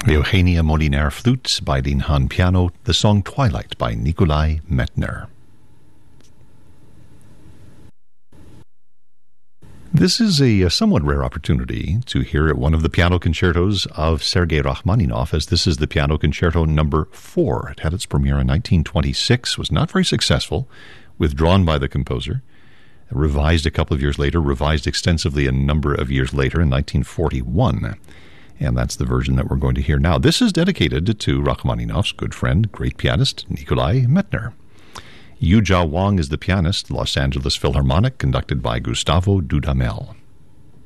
Eugenia Moliner flute, Bai Lin Han piano, the song Twilight by Nikolai Metner. This is a somewhat rare opportunity to hear one of the piano concertos of Sergei Rachmaninoff, as this is the Piano Concerto No. 4. It had its premiere in 1926, was not very successful, withdrawn by the composer, revised a couple of years later, revised extensively a number of years later in 1941. And that's the version that we're going to hear now. This is dedicated to Rachmaninoff's good friend, great pianist, Nikolai Metner. Yu Jia Wang is the pianist, Los Angeles Philharmonic, conducted by Gustavo Dudamel.